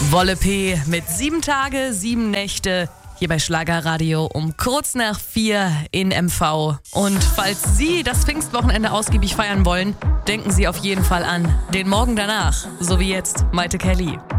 Wolle P mit 7 Tage, 7 Nächte. Hier bei Schlagerradio um kurz nach 4 in MV. Und falls Sie das Pfingstwochenende ausgiebig feiern wollen, denken Sie auf jeden Fall an den Morgen danach. So wie jetzt Maite Kelly.